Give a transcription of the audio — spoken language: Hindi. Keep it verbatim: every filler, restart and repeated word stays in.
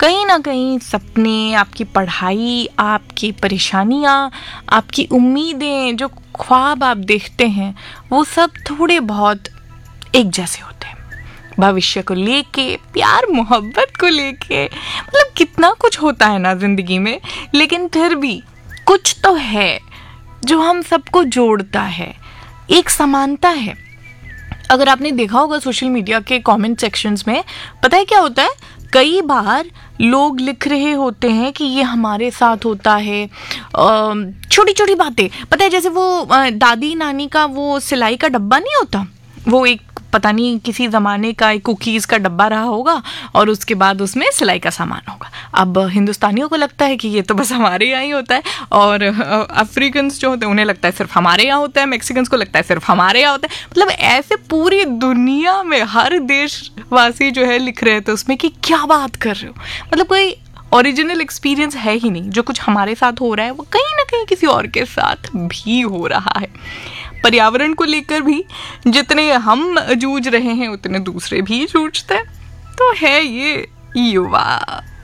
कहीं ना कहीं सपने, आपकी पढ़ाई, आपकी परेशानियाँ, आपकी उम्मीदें, जो ख्वाब आप देखते हैं, वो सब थोड़े बहुत एक जैसे होते हैं। भविष्य को लेके, प्यार मोहब्बत को लेके, मतलब कितना कुछ होता है ना ज़िंदगी में, लेकिन फिर भी कुछ तो है जो हम सबको जोड़ता है, एक समानता है। अगर आपने देखा होगा सोशल मीडिया के कमेंट सेक्शंस में, पता है क्या होता है, कई बार लोग लिख रहे होते हैं कि ये हमारे साथ होता है, छोटी छोटी बातें। पता है, जैसे वो दादी नानी का वो सिलाई का डब्बा नहीं होता, वो एक पता नहीं किसी ज़माने का एक कुकीज़ का डब्बा रहा होगा और उसके बाद उसमें सिलाई का सामान होगा। अब हिंदुस्तानियों को लगता है कि ये तो बस हमारे यहाँ ही होता है, और अफ्रीकन्स जो होते हैं उन्हें लगता है सिर्फ हमारे यहाँ होता है, मैक्सिकन्स को लगता है सिर्फ हमारे यहाँ होता है। मतलब ऐसे पूरी दुनिया में हर देशवासी जो है लिख रहे थे उसमें कि क्या बात कर रहे हो, मतलब कोई ओरिजिनल एक्सपीरियंस है ही नहीं। जो कुछ हमारे साथ हो रहा है वो कहीं ना कहीं किसी और के साथ भी हो रहा है। पर्यावरण को लेकर भी जितने हम जूझ रहे हैं उतने दूसरे भी जूझते हैं। तो है ये युवा।